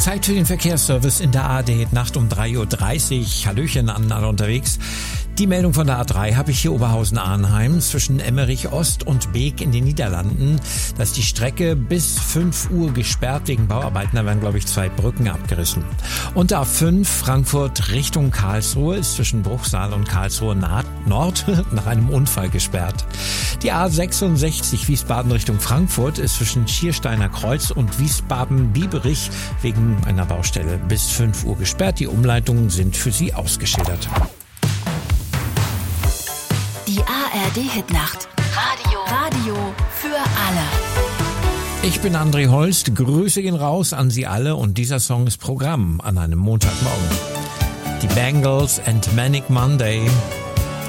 Zeit für den Verkehrsservice in der ARD Nacht um 3.30 Uhr. Hallöchen an alle unterwegs. Die Meldung von der A3 habe ich hier Oberhausen-Arnheim zwischen Emmerich Ost und Beek in den Niederlanden. Da ist die Strecke bis 5 Uhr gesperrt wegen Bauarbeiten. Da werden, glaube ich, 2 Brücken abgerissen. Und A5 Frankfurt Richtung Karlsruhe ist zwischen Bruchsal und Karlsruhe Nord nach einem Unfall gesperrt. Die A66 Wiesbaden Richtung Frankfurt ist zwischen Schiersteiner Kreuz und Wiesbaden-Bieberich wegen einer Baustelle bis 5 Uhr gesperrt. Die Umleitungen sind für Sie ausgeschildert. Die ARD-Hitnacht. Radio für alle. Ich bin André Holst. Grüße gehen raus an Sie alle und dieser Song ist Programm an einem Montagmorgen. Die Bangles and Manic Monday.